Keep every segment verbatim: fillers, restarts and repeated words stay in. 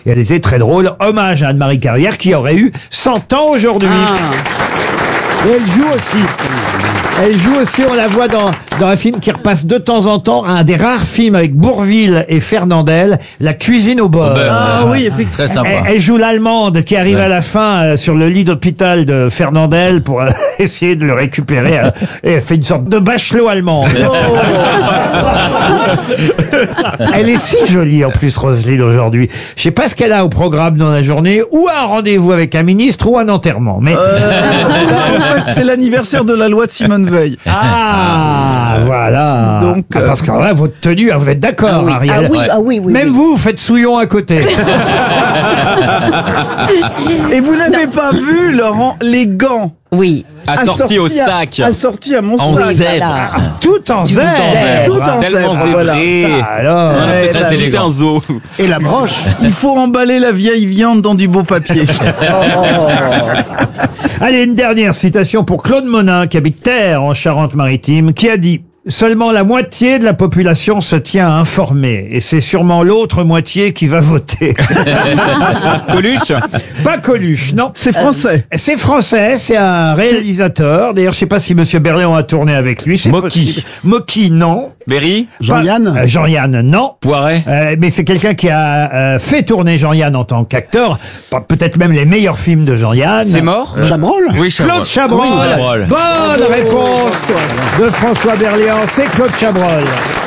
Et elle était très drôle. Hommage à Anne-Marie Carrière qui aurait eu cent ans aujourd'hui. Et elle joue aussi. Elle joue aussi, on la voit dans, dans un film qui repasse de temps en temps, un des rares films avec Bourvil et Fernandel, La cuisine au beurre. Ah oui, effectivement. Très sympa. Elle, elle joue l'Allemande qui arrive ouais. à la fin euh, sur le lit d'hôpital de Fernandel pour euh, essayer de le récupérer. Euh, et elle fait une sorte de bachelot allemande. Oh. Elle est si jolie en plus, Roselyne, aujourd'hui. Je sais pas ce qu'elle a au programme dans la journée, ou un rendez-vous avec un ministre ou un enterrement. Mais euh, en fait, c'est l'anniversaire de la loi de Simone Veil. Ah, voilà. Donc, ah, parce que là, votre tenue, vous êtes d'accord, ah oui, Ariel? Ah oui, ah oui, oui. Même oui. vous, vous faites souillon à côté. Et vous n'avez pas vu, Laurent, les gants? Oui. Assorti au sac. Assorti à mon en sac. zèbre. Voilà. Tout en zèbre. Tout en Tellement zèbre, voilà. zébré. Alors, Ouais, Ça, là, c'était un zoo. Et la broche. Il faut emballer la vieille viande dans du beau papier. allez, une dernière citation pour Claude Monin, qui habite Terre, en Charente-Maritime, qui a dit: seulement la moitié de la population se tient à informer, et c'est sûrement l'autre moitié qui va voter. Coluche? Pas Coluche, non. C'est français. C'est français, c'est un réalisateur. D'ailleurs, je sais pas si Monsieur Berléand a tourné avec lui. C'est Mocky. possible. Mocky, non. Berry? Jean-Yann euh, Jean-Yann, non. Poiret? Euh, mais c'est quelqu'un qui a euh, fait tourner Jean-Yann en tant qu'acteur. Peut-être même les meilleurs films de Jean-Yann. C'est mort? Euh, Chabrol? Oui, Chabrol. Claude Chabrol. Oui, Chabrol. Bonne réponse de François Berléand. C'est Claude Chabrol.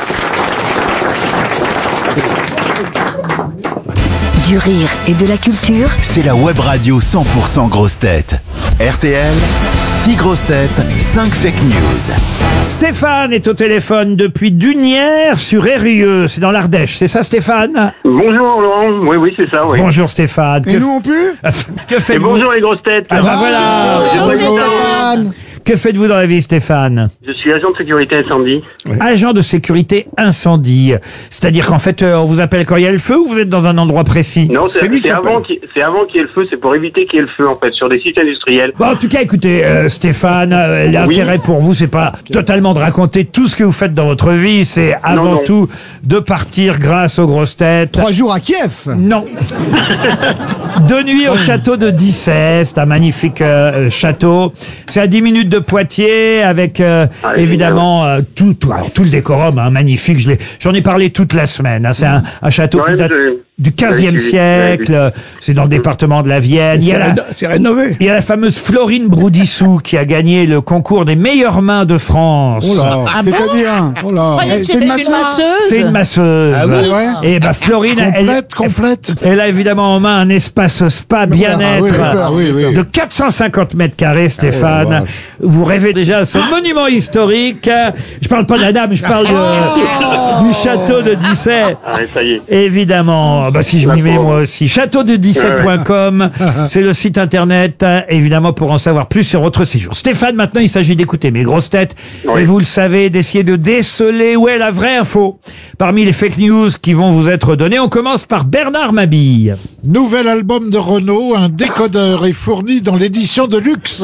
Du rire et de la culture. C'est la web radio cent pour cent grosses têtes. R T L, six grosses têtes, cinq fake news. Stéphane est au téléphone depuis Dunières sur Eyrieux. C'est dans l'Ardèche. C'est ça, Stéphane? Bonjour Laurent, oui oui c'est ça, oui. Bonjour Stéphane. Et Que, nous on peut? que Et faites-vous? bonjour les grosses têtes. Ah bah voilà. J'aimerais Bonjour, savoir- Stéphane. Que faites-vous dans la vie, Stéphane? Je suis agent de sécurité incendie. Agent de sécurité incendie. C'est-à-dire qu'en fait, euh, on vous appelle quand il y a le feu, ou vous êtes dans un endroit précis? Non, c'est C'est lui qui c'est avant appelle. qu'il c'est avant qu'il y ait le feu, c'est pour éviter qu'il y ait le feu en fait sur des sites industriels. Bon, en tout cas, écoutez, euh, Stéphane, euh, l'intérêt pour vous, c'est pas totalement de raconter tout ce que vous faites dans votre vie, c'est avant non. tout de partir grâce aux grosses têtes. Trois jours à Kiev. Non. De nuit au château de Dissay, c'est un magnifique euh, château. C'est à dix minutes de Poitiers, avec euh, Ah, évidemment euh, tout, tout, alors, tout le décorum, hein, magnifique. Je l'ai, j'en ai parlé toute la semaine. Hein. C'est un, un château Ouais, qui date je- du quinzième ouais, je- siècle. ouais, C'est dans le département de la Vienne. Il y a la, C'est rénové. il y a la fameuse Florine Broudissou qui a gagné le concours des meilleures mains de France. Oh là. Ah C'est-à-dire. Oh là. Croyez que C'est une masseuse. C'est une masseuse. Ah oui, ouais. Et bah Florine, elle, Complète, complète. elle a évidemment en main un espace spa bien-être Ah oui, oui, oui. de quatre cent cinquante mètres carrés, Stéphane. Oh, la vache. Vous rêvez déjà à ce monument historique. Je parle pas de la dame, je parle de, du château de Dissay. Ah, ça y est. Évidemment, bah si je La m'y mets pauvre. moi aussi. château de dissay point com, c'est le site internet, euh, évidemment, pour en savoir plus sur votre séjour. Stéphane, maintenant, il s'agit d'écouter mes grosses têtes, Oui. et vous le savez, d'essayer de déceler où est la vraie info parmi les fake news qui vont vous être données. On commence par Bernard Mabille. Nouvel album de Renault, un décodeur est fourni dans l'édition de luxe.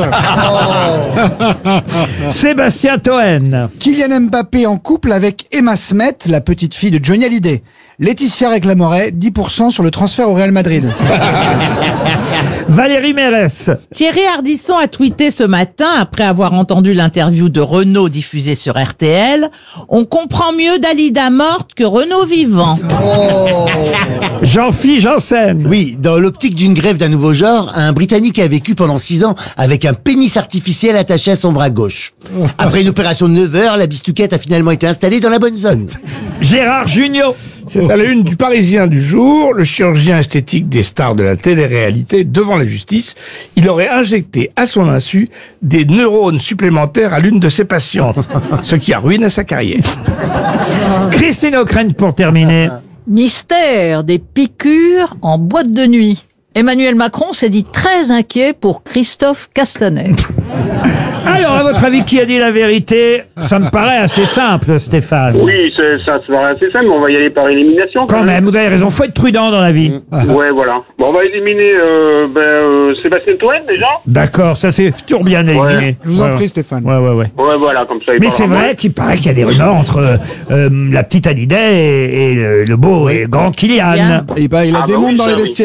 Sébastien Toen. Kylian Mbappé en couple avec Emma Smet, la petite fille de Johnny Hallyday. Laetitia réclamerait dix pour cent sur le transfert au Real Madrid. Valérie Mérès. Thierry Ardisson a tweeté ce matin, après avoir entendu l'interview de Renaud diffusée sur R T L, « On comprend mieux Dalida morte que Renaud vivant. Jean-Philippe Janssen. Oui, dans l'optique d'une grève d'un nouveau genre, un Britannique a vécu pendant six ans avec un pénis artificiel attaché à son bras gauche. Après une opération de neuf heures, la bistouquette a finalement été installée dans la bonne zone. Gérard Jugnot. C'est à la une du Parisien du jour, le chirurgien esthétique des stars de la télé-réalité devant la justice. Il aurait injecté à son insu des neurones supplémentaires à l'une de ses patientes, ce qui a ruiné sa carrière. Christine O'Krent pour terminer. Mystère des piqûres en boîte de nuit. Emmanuel Macron s'est dit très inquiet pour Christophe Castaner. Alors, à votre avis, qui a dit la vérité? Ça me paraît assez simple, Stéphane. Oui, c'est- ça se paraît assez simple, mais on va y aller par élimination. Quand même, vous avez raison, faut être prudent dans la vie. Ouais, voilà. Bon, on va éliminer euh, ben, euh, Sébastien Toen déjà. D'accord, ça c'est toujours bien éliminé. Je vous en Ouais, prie, Stéphane. Ouais, ouais, ouais. Ouais, voilà, comme ça. il Mais parlera c'est moins. vrai qu'il paraît qu'il y a des rumeurs entre euh, la petite Hallyday et, et le, le beau et grand Kylian. Kylian. Et bah, il a Ah des bah mondes oui, dans les ça, oui. vestiaires.